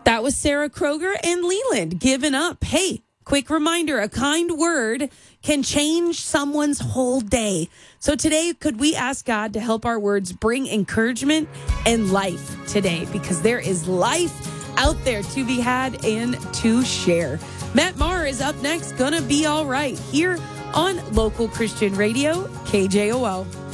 That was Sarah Kroger and Leland, Giving Up. Hey, quick reminder, a kind word can change someone's whole day. So today, could we ask God to help our words bring encouragement and life today? Because there is life out there to be had and to share. Matt Maher is up next, Gonna Be All Right, here on Local Christian Radio, KJOL.